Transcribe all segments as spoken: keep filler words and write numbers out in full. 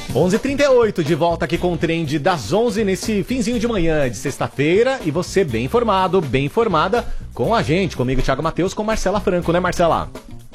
onze e trinta e oito, de volta aqui com o Trend das onze, nesse finzinho de manhã de sexta-feira. E você bem informado, bem informada com a gente, comigo, Thiago Matheus, com Marcela Franco, né, Marcela?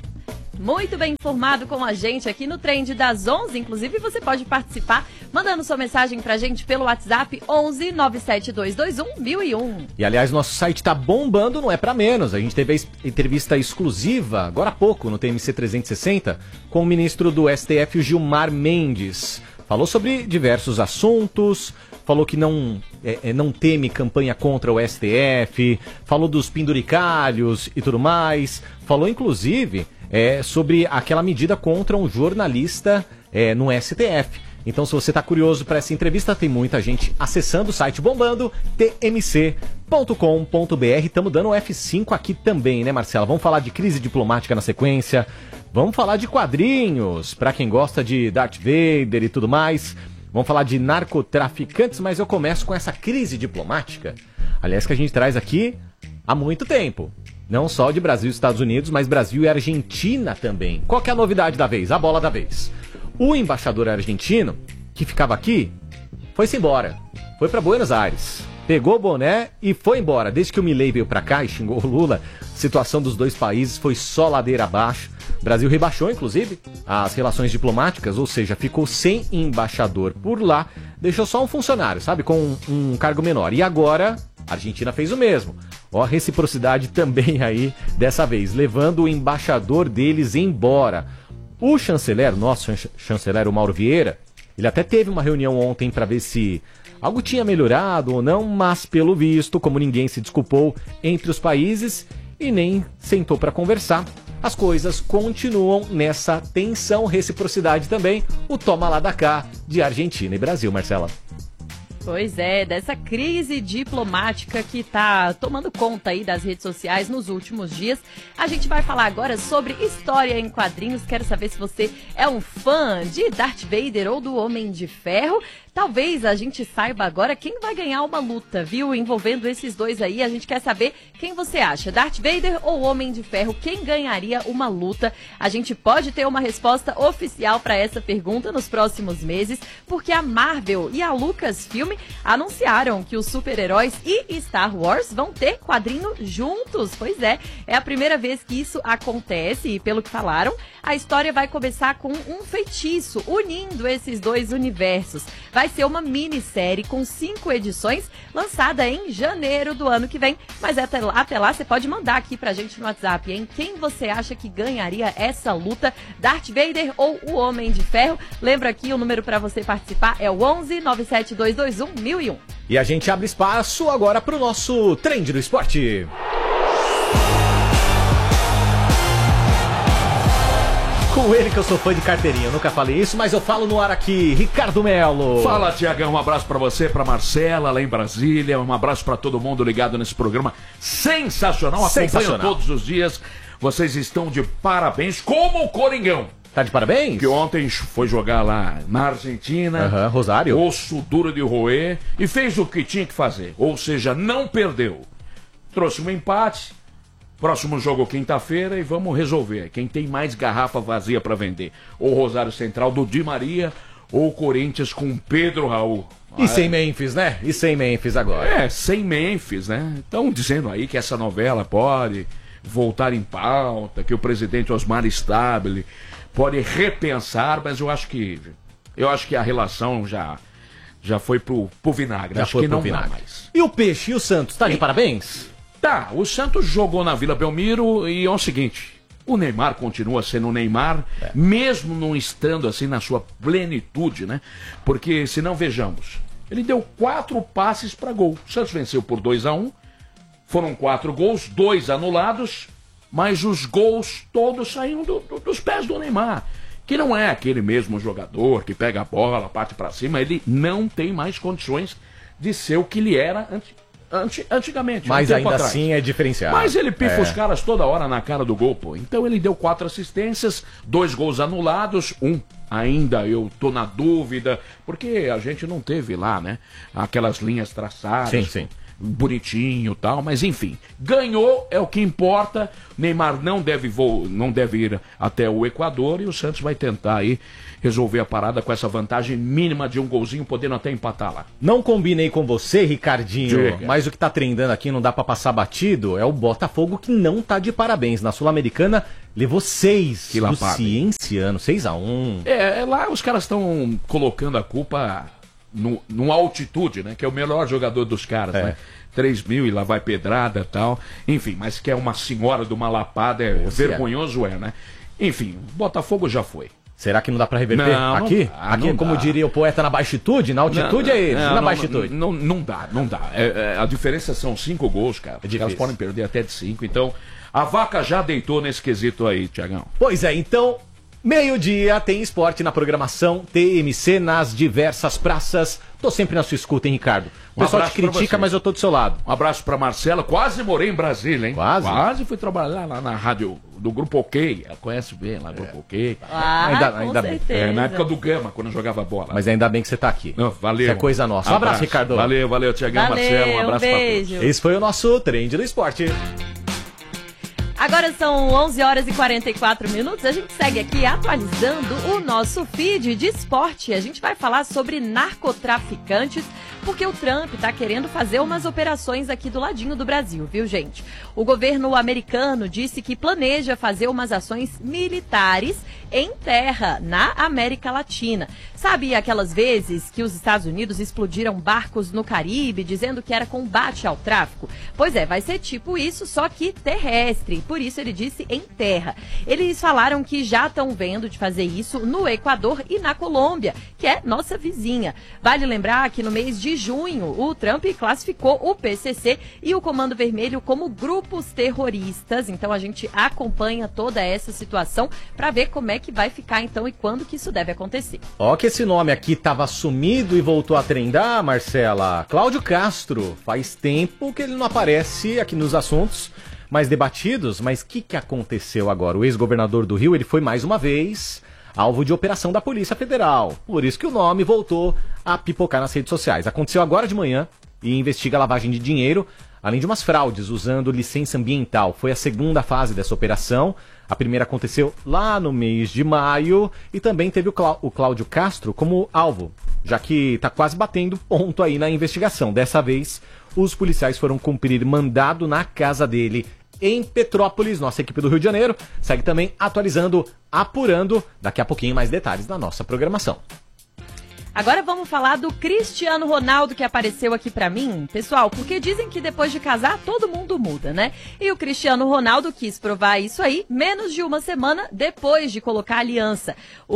Muito bem informado com a gente aqui no Trend das onze. Inclusive, você pode participar mandando sua mensagem pra gente pelo WhatsApp onze nove sete dois dois um mil e um. E, aliás, nosso site tá bombando, não é pra menos. A gente teve a entrevista exclusiva, agora há pouco, no T M C trezentos e sessenta, com o ministro do S T F, o Gilmar Mendes. Falou sobre diversos assuntos, falou que não, é, não teme campanha contra o S T F, falou dos penduricalhos e tudo mais, falou, inclusive... É, sobre aquela medida contra um jornalista é, no S T F. Então, se você está curioso para essa entrevista, tem muita gente acessando o site bombando, t m c ponto com ponto b r. Estamos dando o F cinco aqui também, né, Marcela? Vamos falar de crise diplomática na sequência, vamos falar de quadrinhos, para quem gosta de Darth Vader e tudo mais. Vamos falar de narcotraficantes, mas eu começo com essa crise diplomática, aliás, que a gente traz aqui há muito tempo. Não só de Brasil e Estados Unidos, mas Brasil e Argentina também. Qual que é a novidade da vez? A bola da vez. O embaixador argentino, que ficava aqui, foi-se embora. Foi para Buenos Aires. Pegou o boné e foi embora. Desde que o Milei veio para cá e xingou o Lula, a situação dos dois países foi só ladeira abaixo. O Brasil rebaixou, inclusive, as relações diplomáticas, ou seja, ficou sem embaixador por lá. Deixou só um funcionário, sabe, com um, um cargo menor. E agora... a Argentina fez o mesmo. Ó, a reciprocidade também aí, dessa vez, levando o embaixador deles embora. O chanceler, nosso chanceler, o Mauro Vieira, ele até teve uma reunião ontem para ver se algo tinha melhorado ou não, mas pelo visto, como ninguém se desculpou entre os países e nem sentou para conversar, as coisas continuam nessa tensão, reciprocidade também, o toma lá da cá de Argentina e Brasil, Marcela. Pois é, dessa crise diplomática que está tomando conta aí das redes sociais nos últimos dias. A gente vai falar agora sobre história em quadrinhos. Quero saber se você é um fã de Darth Vader ou do Homem de Ferro. Talvez a gente saiba agora quem vai ganhar uma luta, viu? Envolvendo esses dois aí, a gente quer saber quem você acha, Darth Vader ou Homem de Ferro? Quem ganharia uma luta? A gente pode ter uma resposta oficial para essa pergunta nos próximos meses, porque a Marvel e a Lucasfilm anunciaram que os super-heróis e Star Wars vão ter quadrinho juntos. Pois é, é a primeira vez que isso acontece e, pelo que falaram, a história vai começar com um feitiço unindo esses dois universos. Vai ser uma minissérie com cinco edições, lançada em janeiro do ano que vem. Mas até lá, até lá você pode mandar aqui pra gente no WhatsApp, hein? Quem você acha que ganharia essa luta, Darth Vader ou o Homem de Ferro? Lembra aqui, o número para você participar é o onze nove sete dois dois um mil e um. E a gente abre espaço agora pro nosso Trend do Esporte. Com ele que eu sou fã de carteirinha, eu nunca falei isso, mas eu falo no ar aqui, Ricardo Melo. Fala, Tiagão, um abraço pra você, pra Marcela, lá em Brasília, um abraço pra todo mundo ligado nesse programa sensacional, sensacional. Acompanho todos os dias, vocês estão de parabéns, como o Coringão. Tá de parabéns? Que ontem foi jogar lá na Argentina, uhum, Rosário, osso duro de roer, e fez o que tinha que fazer, ou seja, não perdeu. Trouxe um empate. Próximo jogo quinta-feira e vamos resolver. Quem tem mais garrafa vazia para vender? Ou Rosário Central do Di Maria ou Corinthians com Pedro Raul. E ah, sem é. Memphis, né? E sem Memphis agora. É, sem Memphis, né? Estão dizendo aí que essa novela pode voltar em pauta, que o presidente Osmar Stabile pode repensar, mas eu acho que eu acho que a relação já já foi pro, pro vinagre. Já acho foi que pro não vinagre. Dá mais. E o Peixe e o Santos, tá de e... parabéns? Tá, o Santos jogou na Vila Belmiro e é o seguinte, o Neymar continua sendo o Neymar, é. mesmo não estando assim na sua plenitude, né? Porque, se não vejamos, ele deu quatro passes para gol. O Santos venceu por dois a um, foram quatro gols, dois anulados, mas os gols todos saíram do, do, dos pés do Neymar, que não é aquele mesmo jogador que pega a bola, parte para cima, ele não tem mais condições de ser o que ele era antes. Anti, antigamente. Mas um ainda atrás. assim é diferenciado. Mas ele pifa é. os caras toda hora na cara do gol, pô. Então ele deu quatro assistências, dois gols anulados, um ainda eu tô na dúvida, porque a gente não teve lá, né, aquelas linhas traçadas. Sim, sim. bonitinho e tal, mas enfim, ganhou, é o que importa. Neymar não deve, vo... não deve ir até o Equador e o Santos vai tentar aí resolver a parada com essa vantagem mínima de um golzinho, podendo até empatar lá. Não combinei com você, Ricardinho, Diga. mas o que tá trendando aqui, não dá pra passar batido, é o Botafogo que não tá de parabéns. Na Sul-Americana, levou seis Que do lapada, Cienciano, seis a um. É, lá os caras estão colocando a culpa no, no altitude, né? Que é o melhor jogador dos caras, É. né? três mil e lá vai pedrada e tal. Enfim, mas que é uma senhora de uma lapada, é Ou se é. vergonhoso é, né? Enfim, Botafogo já foi. Será que não dá pra reverter? Não, não aqui? dá, aqui, não como dá. diria o poeta, na baixitude? Na altitude Não, é eles, não, na não, baixitude. Não, não, não dá, não dá. É, é, a diferença são cinco gols, cara. Os caras difícil. podem perder até de cinco. Então, a vaca já deitou nesse quesito aí, Tiagão. Pois é, então, meio-dia tem esporte na programação, T M C nas diversas praças. Tô sempre na sua escuta, hein, Ricardo? O Um pessoal te abraço pra critica, você. mas eu tô do seu lado. Um abraço pra Marcela. Quase morei em Brasília, hein? Quase? Quase fui trabalhar lá na rádio do Grupo OK. Ela conhece bem lá, Grupo OK. Ah, Ainda- com ainda bem. certeza. É, na época do Gama, quando eu jogava bola. Mas ainda bem que você tá aqui. Não, valeu. Isso é coisa nossa. Um abraço, Ricardo. Valeu, valeu, Tiagão, Valeu, Marcelo. Um um abraço pra beijo. todos. Esse foi o nosso Trend do Esporte. Agora são onze horas e quarenta e quatro minutos. A gente segue aqui atualizando o nosso feed de esporte. A gente vai falar sobre narcotraficantes, porque o Trump está querendo fazer umas operações aqui do ladinho do Brasil, viu, gente? O governo americano disse que planeja fazer umas ações militares em terra, na América Latina. Sabe aquelas vezes que os Estados Unidos explodiram barcos no Caribe, dizendo que era combate ao tráfico? Pois é, vai ser tipo isso, só que terrestre. Por isso ele disse em terra. Eles falaram que já estão vendo de fazer isso no Equador e na Colômbia, que é nossa vizinha. Vale lembrar que no mês de junho, o Trump classificou o P C C e o Comando Vermelho como grupos terroristas. Então a gente acompanha toda essa situação para ver como é que vai ficar então e quando que isso deve acontecer. Ó que esse nome aqui tava sumido e voltou a trendar, Marcela. Cláudio Castro. Faz tempo que ele não aparece aqui nos assuntos mais debatidos, mas o que, que aconteceu agora? O ex-governador do Rio, ele foi mais uma vez alvo de operação da Polícia Federal. Por isso que o nome voltou a pipocar nas redes sociais. Aconteceu agora de manhã e investiga a lavagem de dinheiro, além de umas fraudes usando licença ambiental. Foi a segunda fase dessa operação. A primeira aconteceu lá no mês de maio e também teve o, Clá- o Cláudio Castro como alvo, já que está quase batendo ponto aí na investigação. Dessa vez, os policiais foram cumprir mandado na casa dele em Petrópolis. Nossa equipe do Rio de Janeiro segue também atualizando, apurando. Daqui a pouquinho mais detalhes na nossa programação. Agora vamos falar do Cristiano Ronaldo, que apareceu aqui pra mim, pessoal, porque dizem que depois de casar todo mundo muda, né? E o Cristiano Ronaldo quis provar isso aí menos de uma semana depois de colocar a aliança.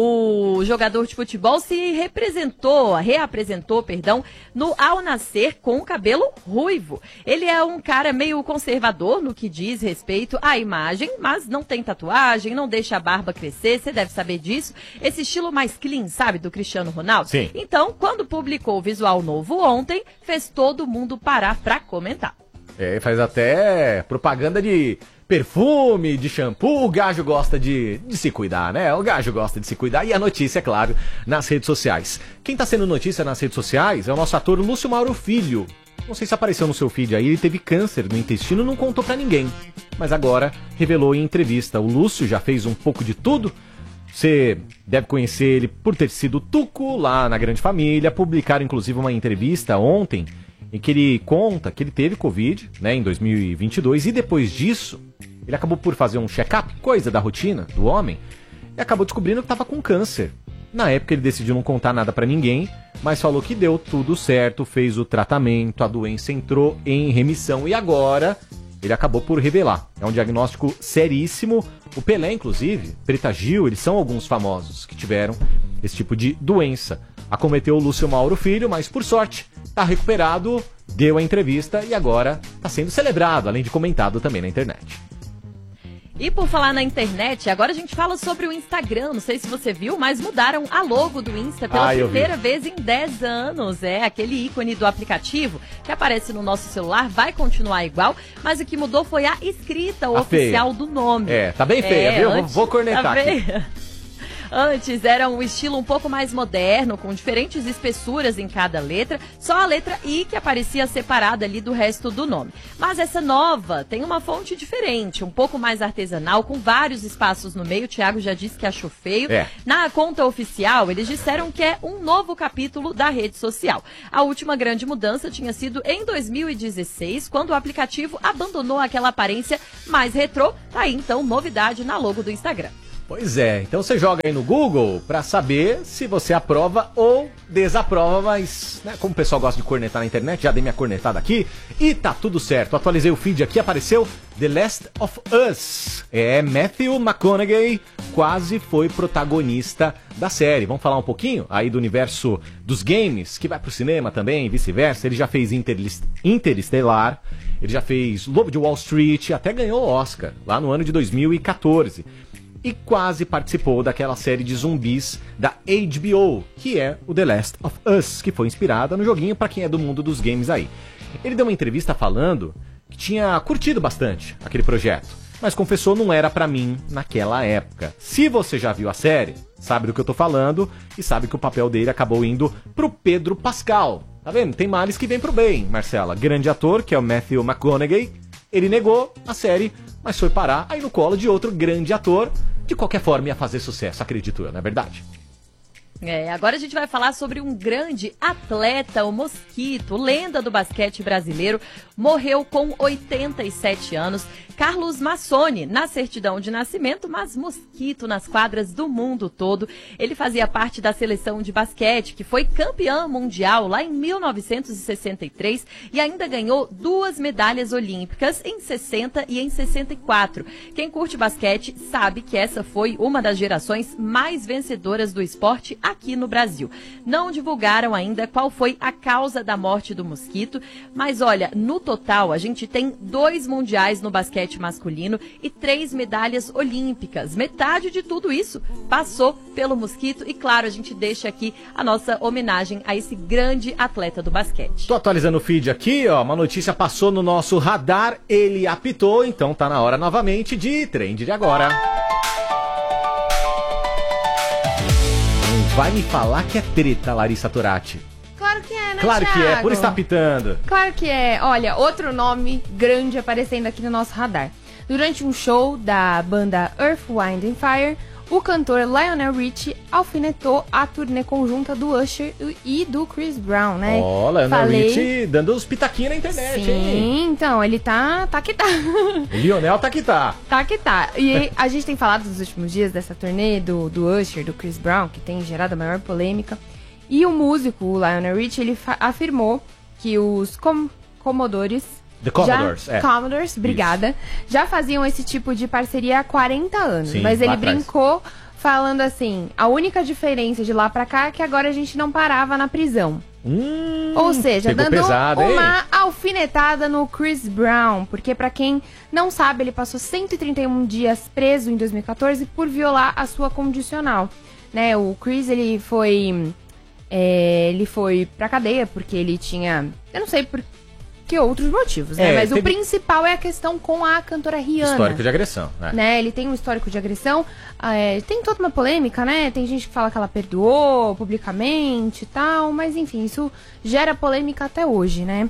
O jogador de futebol se representou, reapresentou, perdão, no Al Nassr com o cabelo ruivo. Ele é um cara meio conservador no que diz respeito à imagem, mas não tem tatuagem, não deixa a barba crescer, você deve saber disso. Esse estilo mais clean, sabe, do Cristiano Ronaldo? Sim. Então, quando publicou o visual novo ontem, fez todo mundo parar pra comentar. É, faz até propaganda de perfume, de shampoo. O gajo gosta de, de se cuidar, né? O gajo gosta de se cuidar. E a notícia, é claro, nas redes sociais. Quem tá sendo notícia nas redes sociais é o nosso ator Lúcio Mauro Filho. Não sei se apareceu no seu feed aí, ele teve câncer no intestino, não contou pra ninguém. Mas agora revelou em entrevista. O Lúcio já fez um pouco de tudo. Você deve conhecer ele por ter sido Tuco lá na Grande Família. Publicaram inclusive uma entrevista ontem em que ele conta que ele teve Covid, né, em dois mil e vinte e dois, e depois disso ele acabou por fazer um check-up, coisa da rotina do homem, e acabou descobrindo que estava com câncer. Na época ele decidiu não contar nada pra ninguém, mas falou que deu tudo certo, fez o tratamento, a doença entrou em remissão e agora ele acabou por revelar. É um diagnóstico seríssimo. O Pelé, inclusive, Preta Gil, eles são alguns famosos que tiveram esse tipo de doença. Acometeu o Lúcio Mauro Filho, mas por sorte, está recuperado, deu a entrevista e agora está sendo celebrado, além de comentado também na internet. E por falar na internet, agora a gente fala sobre o Instagram. Não sei se você viu, mas mudaram a logo do Insta pela Ah, eu vi. primeira vez em dez anos. É, aquele ícone do aplicativo que aparece no nosso celular vai continuar igual, mas o que mudou foi a escrita A oficial feia. do nome. É, tá bem feia, viu? Vou- vou cornetar tá aqui. feia. Antes era um estilo um pouco mais moderno, com diferentes espessuras em cada letra, só a letra I que aparecia separada ali do resto do nome. Mas essa nova tem uma fonte diferente, um pouco mais artesanal, com vários espaços no meio. O Thiago já disse que achou feio. É. Na conta oficial, eles disseram que é um novo capítulo da rede social. A última grande mudança tinha sido em dois mil e dezesseis, quando o aplicativo abandonou aquela aparência mais retrô. Tá aí, então, novidade na logo do Instagram. Pois é, então você joga aí no Google pra saber se você aprova ou desaprova, mas, né, como o pessoal gosta de cornetar na internet, já dei minha cornetada aqui e tá tudo certo. Atualizei o feed aqui, apareceu The Last of Us. É, Matthew McConaughey quase foi protagonista da série. Vamos falar um pouquinho aí do universo dos games, que vai pro cinema também, vice-versa. Ele já fez Interlist- Interestelar, ele já fez Lobo de Wall Street, até ganhou o Oscar lá no ano de dois mil e quatorze. E quase participou daquela série de zumbis da H B O, que é o The Last of Us, que foi inspirada no joguinho para quem é do mundo dos games aí. Ele deu uma entrevista falando que tinha curtido bastante aquele projeto, mas confessou não era pra mim naquela época. Se você já viu a série, sabe do que eu tô falando e sabe que o papel dele acabou indo pro Pedro Pascal. Tá vendo? Tem males que vem pro bem, Marcela. Grande ator, que é o Matthew McConaughey, ele negou a série, mas foi parar aí no colo de outro grande ator. De qualquer forma ia fazer sucesso, acredito eu, não é verdade? É, agora a gente vai falar sobre um grande atleta, o Mosquito, lenda do basquete brasileiro, morreu com oitenta e sete anos. Carlos Massoni, na certidão de nascimento, mas Mosquito nas quadras do mundo todo. Ele fazia parte da seleção de basquete, que foi campeã mundial lá em mil novecentos e sessenta e três e ainda ganhou duas medalhas olímpicas em sessenta e em sessenta e quatro. Quem curte basquete sabe que essa foi uma das gerações mais vencedoras do esporte aqui no Brasil. Não divulgaram ainda qual foi a causa da morte do Mosquito, mas olha, no total a gente tem dois mundiais no basquete masculino e três medalhas olímpicas. Metade de tudo isso passou pelo Mosquito e, claro, a gente deixa aqui a nossa homenagem a esse grande atleta do basquete. Tô atualizando o feed aqui, ó, uma notícia passou no nosso radar, ele apitou, então tá na hora novamente de Trend de Agora. Não vai me falar que é treta, Larissa Turati. Claro que é, né, Claro Thiago? que é, por estar apitando. Claro que é. Olha, outro nome grande aparecendo aqui no nosso radar. Durante um show da banda Earth, Wind and Fire, o cantor Lionel Richie alfinetou a turnê conjunta do Usher e do Chris Brown, né? Ó, oh, Lionel Falei... Richie dando os pitaquinhos na internet, Sim, hein? então, ele tá, tá que tá. Lionel tá que tá. Tá que tá. E a gente tem falado nos últimos dias dessa turnê do, do Usher, do Chris Brown, que tem gerado a maior polêmica. E o músico, o Lionel Richie, ele afirmou que os com Commodores... The Commodores, já, é. Commodores, obrigada. Já faziam esse tipo de parceria há quarenta anos. Sim, mas ele lá atrás. brincou falando assim, a única diferença de lá pra cá é que agora a gente não parava na prisão. Hum, Ou seja, pegou dando pesado, uma hein? alfinetada no Chris Brown. Porque pra quem não sabe, ele passou cento e trinta e um dias preso em dois mil e quatorze por violar a sua condicional. Né, o Chris, ele foi... É, ele foi pra cadeia porque ele tinha... Eu não sei por que outros motivos, né? É, Mas teve... o principal é a questão com a cantora Rihanna. Histórico de agressão, né? né? Ele tem um histórico de agressão. É, tem toda uma polêmica, né? Tem gente que fala que ela perdoou publicamente e tal. Mas enfim, isso gera polêmica até hoje, né?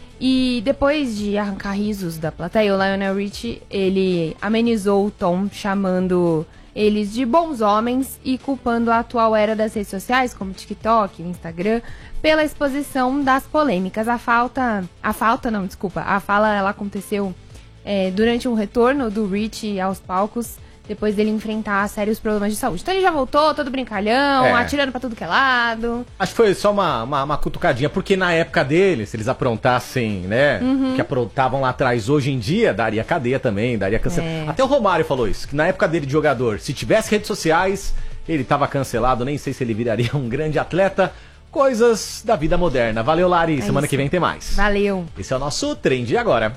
E depois de arrancar risos da plateia, o Lionel Richie, ele amenizou o tom, chamando... eles de bons homens e culpando a atual era das redes sociais, como o TikTok, o Instagram, pela exposição das polêmicas. A falta... A falta, não, desculpa. A fala, ela aconteceu é, durante um retorno do Richie aos palcos, depois dele enfrentar sérios problemas de saúde. Então ele já voltou, todo brincalhão, É. atirando pra tudo que é lado. Acho que foi só uma, uma, uma cutucadinha, porque na época deles, se eles aprontassem, né, Uhum. que aprontavam lá atrás, hoje em dia, daria cadeia também, daria cancelamento. É. Até o Romário falou isso, que na época dele de jogador, se tivesse redes sociais, ele tava cancelado, nem sei se ele viraria um grande atleta. Coisas da vida moderna. Valeu, Lari, É semana isso. que vem tem mais. Valeu. Esse é o nosso Trend de Agora.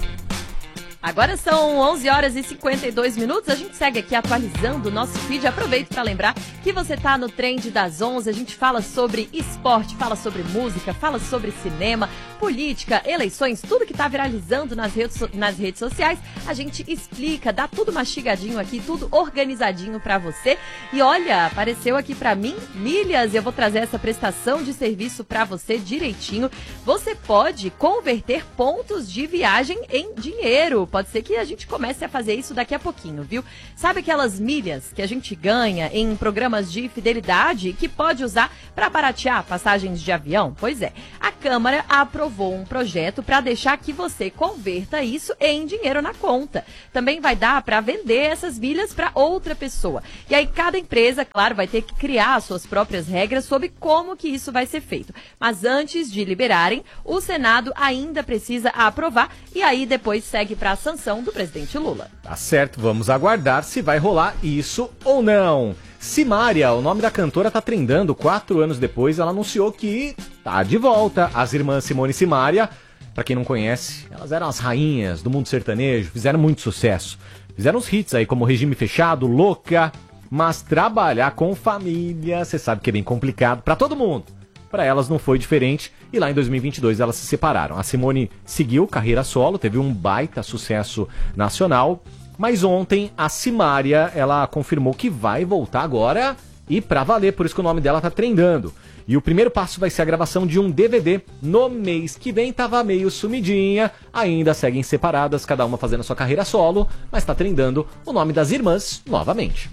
Agora são onze horas e cinquenta e dois minutos, a gente segue aqui atualizando o nosso feed. Aproveito para lembrar que você tá no Trend das onze, a gente fala sobre esporte, fala sobre música, fala sobre cinema, política, eleições, tudo que tá viralizando nas redes, nas redes sociais, a gente explica, dá tudo mastigadinho aqui, tudo organizadinho pra você. E olha, apareceu aqui pra mim, milhas, eu vou trazer essa prestação de serviço pra você direitinho. Você pode converter pontos de viagem em dinheiro. Pode ser que a gente comece a fazer isso daqui a pouquinho, viu? Sabe aquelas milhas que a gente ganha em programas de fidelidade que pode usar para baratear passagens de avião? Pois é, a Câmara aprovou um projeto para deixar que você converta isso em dinheiro na conta. Também vai dar para vender essas milhas para outra pessoa. E aí cada empresa, claro, vai ter que criar as suas próprias regras sobre como que isso vai ser feito. Mas antes de liberarem, o Senado ainda precisa aprovar e aí depois segue para a sanção do presidente Lula. Tá certo, vamos aguardar se vai rolar isso ou não. Simária, o nome da cantora tá trendando. Quatro anos depois, ela anunciou que tá de volta. As irmãs Simone e Simária, pra quem não conhece, elas eram as rainhas do mundo sertanejo, fizeram muito sucesso. Fizeram uns hits aí como Regime Fechado, Louca, mas trabalhar com família, você sabe que é bem complicado pra todo mundo. Pra elas não foi diferente e lá em dois mil e vinte e dois elas se separaram. A Simone seguiu carreira solo, teve um baita sucesso nacional. Mas ontem a Simária, ela confirmou que vai voltar agora e pra valer, por isso que o nome dela tá trendando. E o primeiro passo vai ser a gravação de um D V D no mês que vem. Tava meio sumidinha, ainda seguem separadas, cada uma fazendo a sua carreira solo, mas tá trendando o nome das irmãs novamente.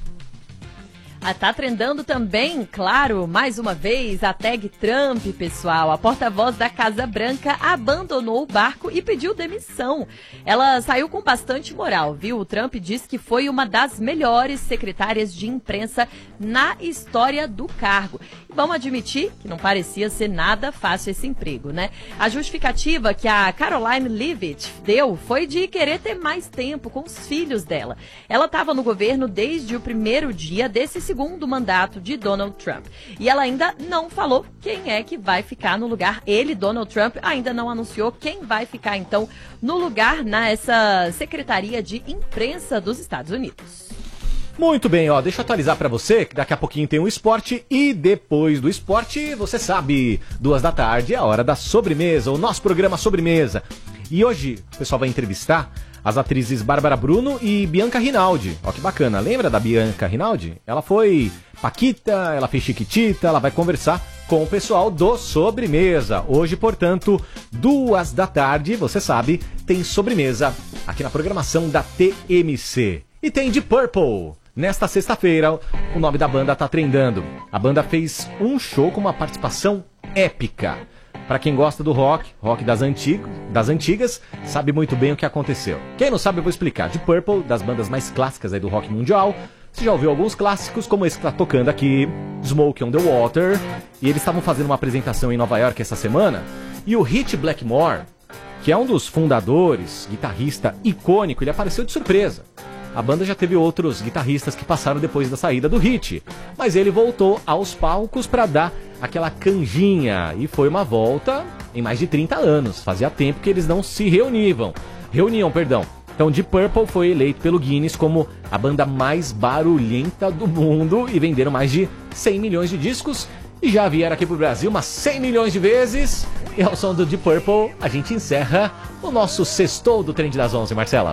Ah, tá trendando também, claro, mais uma vez, a tag Trump, pessoal. A porta-voz da Casa Branca abandonou o barco e pediu demissão. Ela saiu com bastante moral, viu? O Trump disse que foi uma das melhores secretárias de imprensa na história do cargo. E vamos admitir que não parecia ser nada fácil esse emprego, né? A justificativa que a Caroline Leavitt deu foi de querer ter mais tempo com os filhos dela. Ela estava no governo desde o primeiro dia desse segundo mandato de Donald Trump. E ela ainda não falou quem é que vai ficar no lugar. Ele, Donald Trump, ainda não anunciou quem vai ficar, então, no lugar nessa Secretaria de Imprensa dos Estados Unidos. Muito bem, ó, deixa eu atualizar pra você que daqui a pouquinho tem o esporte e depois do esporte, você sabe, duas da tarde é a hora da sobremesa, o nosso programa Sobremesa. E hoje o pessoal vai entrevistar as atrizes Bárbara Bruno e Bianca Rinaldi. Ó que bacana, lembra da Bianca Rinaldi? Ela foi Paquita, ela fez Chiquitita, ela vai conversar com o pessoal do Sobremesa. Hoje, portanto, duas da tarde, você sabe, tem sobremesa aqui na programação da T M C. E tem Deep Purple. Nesta sexta-feira, o nome da banda tá trendando. A banda fez um show com uma participação épica. Pra quem gosta do rock, rock das, antigo, das antigas, sabe muito bem o que aconteceu. Quem não sabe, eu vou explicar. Deep Purple, das bandas mais clássicas aí do rock mundial. Você já ouviu alguns clássicos, como esse que tá tocando aqui, Smoke on the Water. E eles estavam fazendo uma apresentação em Nova York essa semana. E o Ritchie Blackmore, que é um dos fundadores, guitarrista icônico, ele apareceu de surpresa. A banda já teve outros guitarristas que passaram depois da saída do Ritchie, mas ele voltou aos palcos para dar aquela canjinha, e foi uma volta em mais de trinta anos, fazia tempo que eles não se reuniam, reuniam, perdão. Então Deep Purple foi eleito pelo Guinness como a banda mais barulhenta do mundo e venderam mais de cem milhões de discos e já vieram aqui pro Brasil umas cem milhões de vezes. E ao som do Deep Purple a gente encerra o nosso sextou do Trend das onze, Marcela.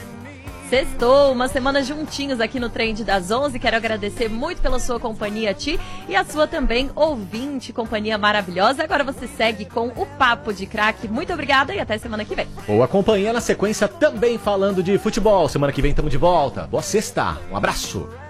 Sextou, uma semana juntinhos aqui no Trend das onze. Quero agradecer muito pela sua companhia, Ti, e a sua também ouvinte, companhia maravilhosa. Agora você segue com o Papo de Craque. Muito obrigada e até semana que vem. Boa companhia na sequência, também falando de futebol. Semana que vem estamos de volta. Boa sexta, um abraço.